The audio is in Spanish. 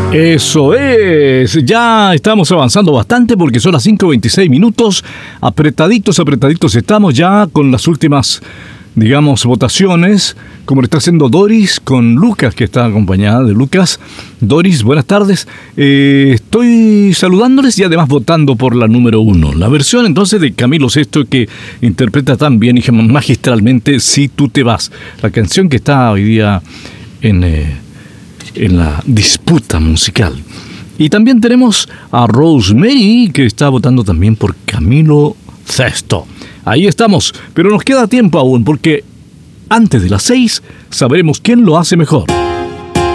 Eso es, ya estamos avanzando bastante porque son las 5:26. Apretaditos estamos ya con las últimas, digamos, votaciones, como lo está haciendo Doris con Lucas, que está acompañada de Lucas. Doris, buenas tardes. Estoy saludándoles y además votando por la número 1. La versión entonces de Camilo VI, que interpreta tan bien y magistralmente Si tú te vas. La canción que está hoy día en la disputa musical. Y también tenemos a Rosemary, que está votando también por Camilo VI. Ahí estamos, pero nos queda tiempo aún, porque antes de las 6 sabremos quién lo hace mejor.